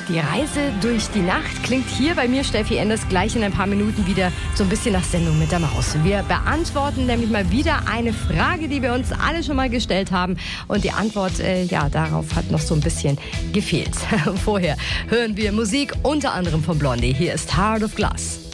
Die Reise durch die Nacht klingt hier bei mir, Steffi Enders, gleich in ein paar Minuten wieder so ein bisschen nach Sendung mit der Maus. Wir beantworten nämlich mal wieder eine Frage, die wir uns alle schon mal gestellt haben. Und die Antwort, darauf hat noch so ein bisschen gefehlt. Vorher hören wir Musik, unter anderem von Blondie. Hier ist Heart of Glass.